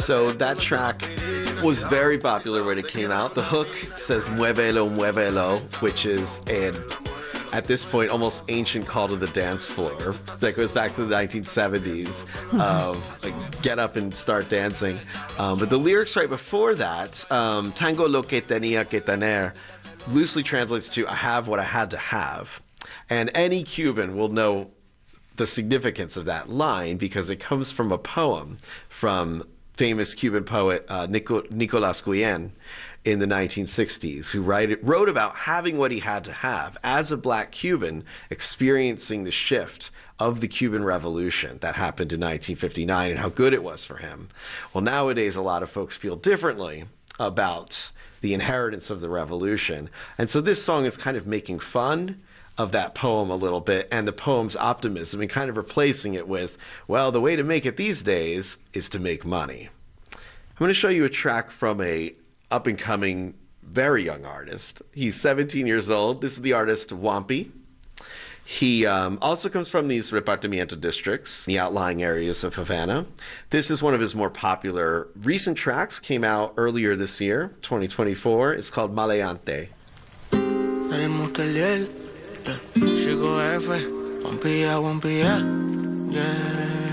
So that track was very popular when it came out. The hook says muévelo, muévelo, which is at this point almost ancient call to the dance floor that goes back to the 1970s of like, get up and start dancing. But the lyrics right before that, Tango lo que tenía que tener, loosely translates to I have what I had to have. And any Cuban will know the significance of that line because it comes from a poem from famous Cuban poet Nicolás Guillén in the 1960s, who wrote about having what he had to have as a black Cuban experiencing the shift of the Cuban Revolution that happened in 1959 and how good it was for him. Well, nowadays, a lot of folks feel differently about the inheritance of the revolution. And so this song is kind of making fun of that poem a little bit and the poem's optimism and kind of replacing it with, well, the way to make it these days is to make money. I'm going to show you a track from a up-and-coming, very young artist. He's 17 years old. This is the artist Wampi. He also comes from these repartimiento districts, the outlying areas of Havana. This is one of his more popular recent tracks, came out earlier this year, 2024. It's called Maleante. Chico F, Wampi, yeah.